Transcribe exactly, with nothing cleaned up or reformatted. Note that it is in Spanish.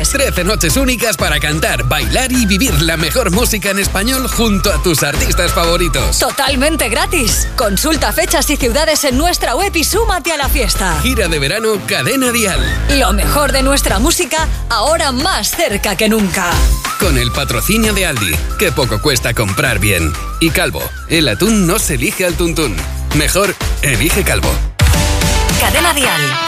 noches. trece noches únicas para cantar, bailar y vivir la mejor música en español junto a tus artistas favoritos. Totalmente gratis. Consulta fechas y ciudades en nuestra web y súmate a la fiesta. Gira de verano Cadena Dial. Lo mejor de nuestra música, ahora más cerca que nunca. Con el patrocinio de Aldi, que poco cuesta comprar bien. Y Calvo, el atún no se elige al tuntún. Mejor, elige Calvo. Cadena Dial.